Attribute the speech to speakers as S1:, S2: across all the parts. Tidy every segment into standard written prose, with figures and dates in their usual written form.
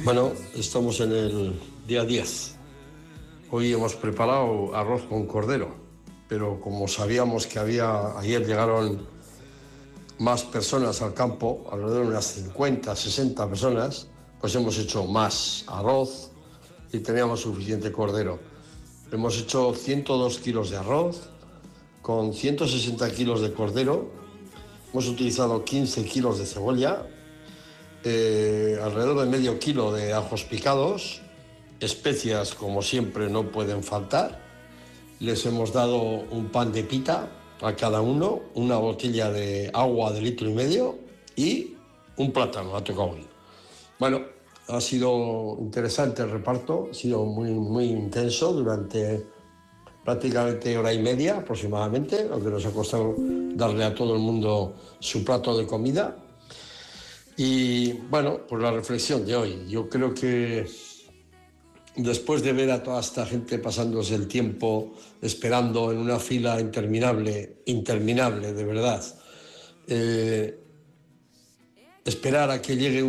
S1: Bueno, estamos en el día 10. Hoy hemos preparado arroz con cordero, pero como sabíamos que ayer llegaron más personas al campo, alrededor de unas 50, 60 personas, pues hemos hecho más arroz y teníamos suficiente cordero. Hemos hecho 102 kilos de arroz con 160 kilos de cordero. Hemos utilizado 15 kilos de cebolla, alrededor de medio kilo de ajos picados, especias como siempre no pueden faltar. Les hemos dado un pan de pita a cada uno, una botella de agua de 1,5 litros y un plátano ha tocado hoy. Bueno, ha sido interesante el reparto, ha sido muy intenso durante prácticamente hora y media aproximadamente, lo que nos ha costado darle a todo el mundo su plato de comida. Y bueno, pues la reflexión de hoy, yo creo que después de ver a toda esta gente pasándose el tiempo esperando en una fila interminable de verdad, esperar a que llegue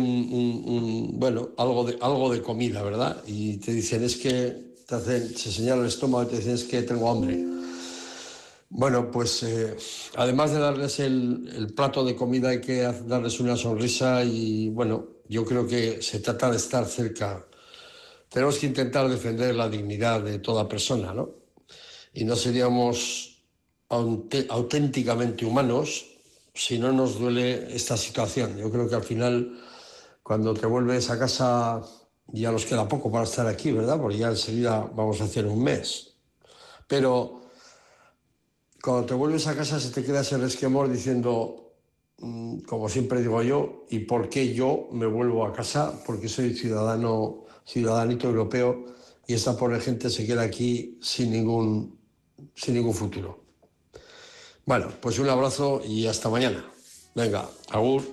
S1: algo de comida, ¿verdad? Y te dicen, es que se señala el estómago y te dicen, es que tengo hambre. Bueno, pues además de darles el plato de comida, hay que darles una sonrisa y bueno, yo creo que se trata de estar cerca. Tenemos que intentar defender la dignidad de toda persona, ¿no? Y no seríamos auténticamente humanos si no nos duele esta situación. Yo creo que al final, cuando te vuelves a casa, ya nos queda poco para estar aquí, ¿verdad? Porque ya enseguida vamos a hacer un mes. Pero cuando te vuelves a casa se te queda ese resquemor diciendo, como siempre digo yo, ¿y por qué yo me vuelvo a casa? Porque soy ciudadanito europeo y esta pobre gente se queda aquí sin ningún futuro. Bueno, pues un abrazo y hasta mañana. Venga, agur.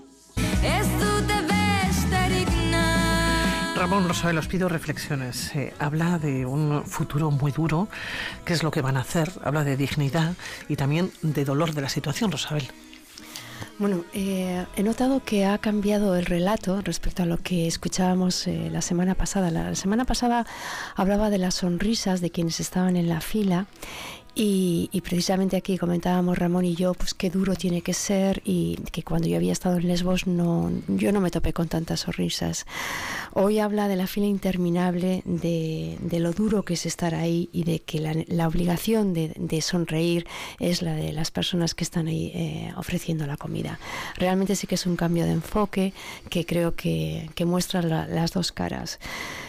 S2: Ramón Rosabel, os pido reflexiones. Habla de un futuro muy duro, qué es lo que van a hacer, habla de dignidad y también de dolor de la situación, Rosabel.
S3: Bueno, he notado que ha cambiado el relato respecto a lo que escuchábamos la semana pasada. La semana pasada hablaba de las sonrisas de quienes estaban en la fila y precisamente aquí comentábamos Ramón y yo pues qué duro tiene que ser y que cuando yo había estado en Lesbos yo no me topé con tantas sonrisas. Hoy habla de la fila interminable, de lo duro que es estar ahí y de que la obligación de sonreír es la de las personas que están ahí ofreciendo la comida. Realmente sí que es un cambio de enfoque que creo que muestra las dos caras.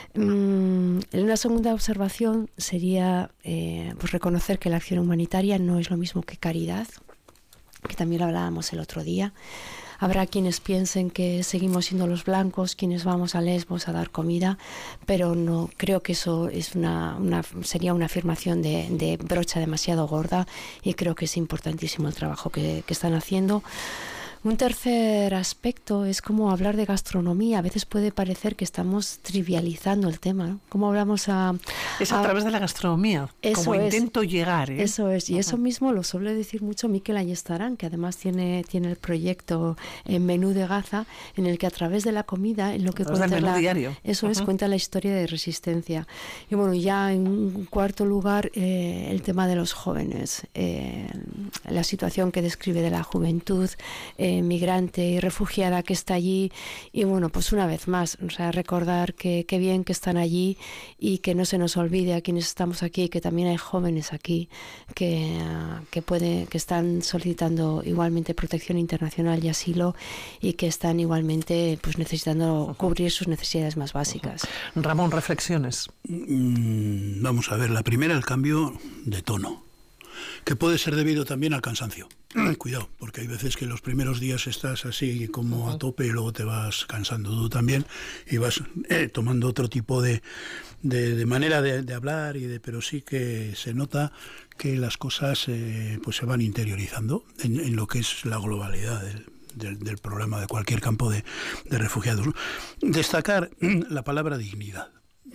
S3: Una segunda observación sería pues reconocer que la acción humanitaria no es lo mismo que caridad, que también hablábamos el otro día. Habrá quienes piensen que seguimos siendo los blancos quienes vamos a Lesbos a dar comida, pero no creo que eso es sería una afirmación de brocha demasiado gorda y creo que es importantísimo el trabajo que están haciendo. Un tercer aspecto es como hablar de gastronomía. A veces puede parecer que estamos trivializando el tema, ¿no? Como hablamos
S2: Es a través de la gastronomía, como intento llegar.
S3: Eso es, y eso mismo lo suele decir mucho Mikel Ayestarán, que además tiene el proyecto Menú de Gaza, en el que a través de la comida, en lo que cuenta cuenta la historia de resistencia. Y bueno, ya en un cuarto lugar, el tema de los jóvenes, la situación que describe de la juventud, migrante y refugiada que está allí y bueno, pues una vez más, o sea, recordar que qué bien que están allí y que no se nos olvide a quienes estamos aquí, que también hay jóvenes aquí que están solicitando igualmente protección internacional y asilo y que están igualmente pues necesitando cubrir sus necesidades más básicas.
S2: Ramón, reflexiones.
S4: Vamos a ver, la primera, el cambio de tono, que puede ser debido también al cansancio. Cuidado, porque hay veces que los primeros días estás así como a tope y luego te vas cansando tú también y vas tomando otro tipo de manera de hablar pero sí que se nota que las cosas pues se van interiorizando en lo que es la globalidad del problema de cualquier campo de refugiados, ¿no? Destacar la palabra dignidad.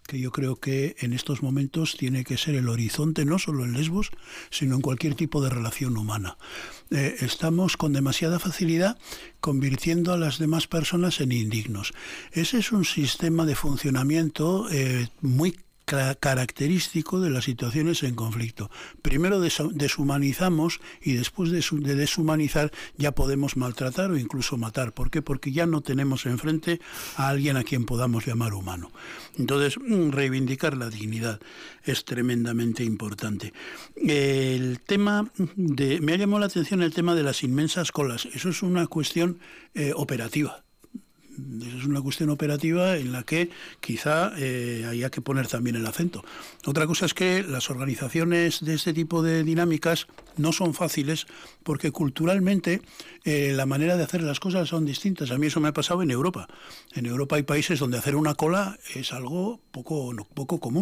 S4: que yo creo que en estos momentos tiene que ser el horizonte, no solo en Lesbos, sino en cualquier tipo de relación humana. Estamos con demasiada facilidad convirtiendo a las demás personas en indignos. Ese es un sistema de funcionamiento muy característico de las situaciones en conflicto. Primero deshumanizamos y después de deshumanizar ya podemos maltratar o incluso matar. ¿Por qué? Porque ya no tenemos enfrente a alguien a quien podamos llamar humano. Entonces, reivindicar la dignidad es tremendamente importante. Me ha llamado la atención el tema de las inmensas colas. Eso es una cuestión operativa. Es una cuestión operativa en la que quizá haya que poner también el acento. Otra cosa es que las organizaciones de este tipo de dinámicas no son fáciles porque culturalmente la manera de hacer las cosas son distintas. A mí eso me ha pasado en Europa. En Europa hay países donde hacer una cola es algo poco común.